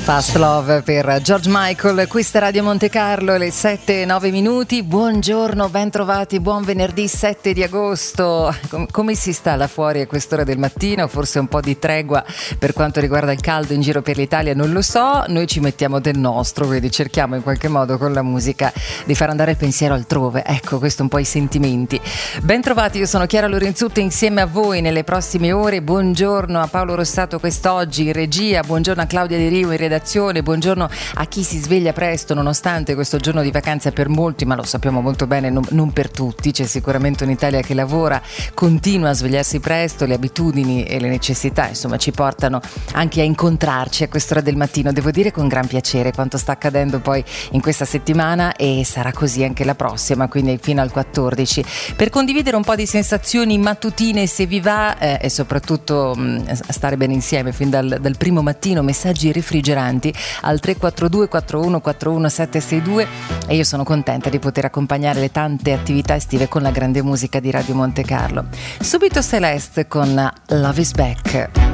Fast Love per George Michael, questa è Radio Monte Carlo, le 7:09. Buongiorno, ben trovati, buon venerdì 7 di agosto. Come si sta là fuori a quest'ora del mattino? Forse un po' di tregua per quanto riguarda il caldo in giro per l'Italia, non lo so. Noi ci mettiamo del nostro, quindi cerchiamo in qualche modo con la musica di far andare il pensiero altrove. Ecco, questo un po' i sentimenti. Ben trovati, io sono Chiara Lorenzutto insieme a voi nelle prossime ore. Buongiorno a Paolo Rossato quest'oggi in regia, buongiorno a Claudia De Rivo in redazione, buongiorno a chi si sveglia presto nonostante questo giorno di vacanza per molti, ma lo sappiamo molto bene, non per tutti. C'è sicuramente un'Italia che lavora, continua a svegliarsi presto, le abitudini e le necessità insomma ci portano anche a incontrarci a quest'ora del mattino, devo dire con gran piacere quanto sta accadendo poi in questa settimana, e sarà così anche la prossima, quindi fino al 14, per condividere un po' di sensazioni mattutine se vi va, e soprattutto stare bene insieme fin dal primo mattino. Messaggi refrigeranti al 342 41 41 762, e io sono contenta di poter accompagnare le tante attività estive con la grande musica di Radio Monte Carlo. Subito Celeste con Love is Back.